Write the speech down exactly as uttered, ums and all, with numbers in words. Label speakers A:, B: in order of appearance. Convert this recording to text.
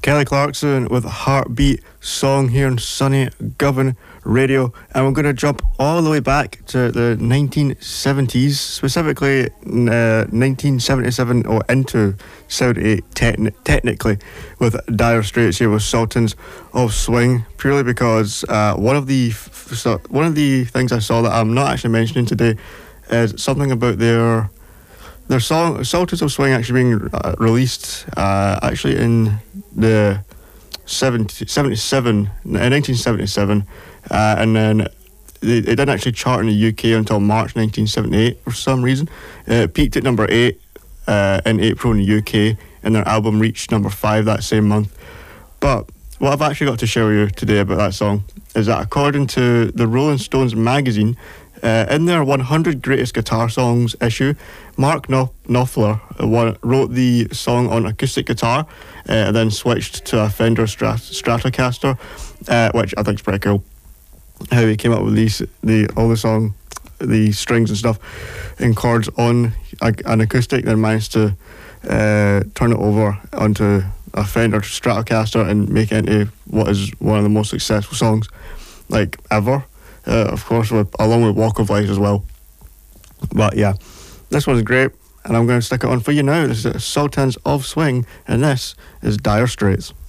A: Kelly Clarkson with Heartbeat Song here on Sunny Govan Radio, and we're going to jump all the way back to the nineteen seventies, specifically uh, nineteen seventy-seven or into seventy-eight te- technically, with Dire Straits here with Sultans of Swing, purely because uh, one of the f- so one of the things I saw that I'm not actually mentioning today is something about their Their song Sultans of Swing actually being uh, released uh, actually in the seventy, seventy-seven, nineteen seventy-seven, uh, and then they, it didn't actually chart in the U K until March nineteen seventy-eight for some reason. It peaked at number eight uh, in April in the U K, and their album reached number five that same month. But what I've actually got to show you today about that song is that according to the Rolling Stones magazine, Uh, in their one hundred Greatest Guitar Songs issue, Mark no- Knopfler uh, wrote the song on acoustic guitar uh, and then switched to a Fender Strat- Stratocaster, uh, which I think is pretty cool. How he came up with these, the all the song, the strings and stuff and chords on a, an acoustic, then managed to uh, turn it over onto a Fender Stratocaster and make it into what is one of the most successful songs like ever. Uh, of course, with, along with Walk of Life as well. But yeah, this one's great, and I'm going to stick it on for you now. This is Sultans of Swing, and this is Dire Straits.